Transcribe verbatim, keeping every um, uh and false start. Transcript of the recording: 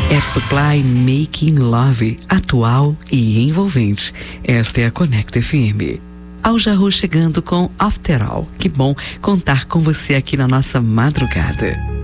Air Supply Making Love, atual e envolvente. Esta é a Conecta F M. Al Jarreau chegando com After All. Que bom contar com você aqui na nossa madrugada.